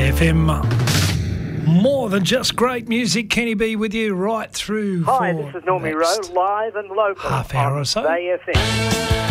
FM. More than just great music. Kenny B with you right through. Hi, this is Normie Rowe, live and local half hour on or so. Bay FM.